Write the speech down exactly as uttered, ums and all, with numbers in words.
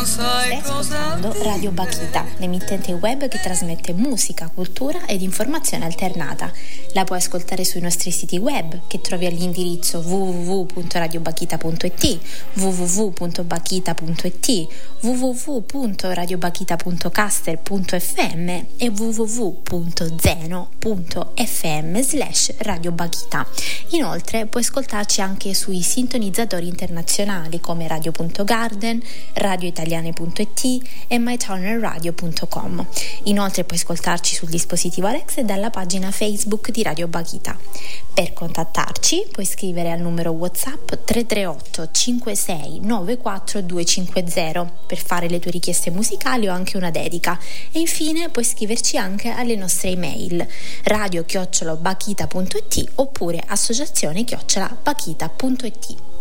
Stai ascoltando Radio Bakhita, l'emittente web che trasmette musica, cultura ed informazione alternata. La puoi ascoltare sui nostri siti web che trovi all'indirizzo w w w punto radio bakhita punto i t, w w w punto bakhita punto i t, w w w punto radio bakhita punto caster punto f m e w w w punto zeno punto f m slash Radio Bakhita. Inoltre puoi ascoltarci anche sui sintonizzatori internazionali come radio punto garden, radio italiane punto i t e my turner radio punto com. Inoltre puoi ascoltarci sul dispositivo Alexa e dalla pagina Facebook di Radio Bakhita. Per contattarci puoi scrivere al numero WhatsApp tre tre otto cinque sei nove quattro due cinque zero per fare le tue richieste musicali o anche una dedica, e infine puoi scriverci anche alle nostre email radio chiocciola bakhita punto i t oppure associazione chiocciola bakhita punto i t.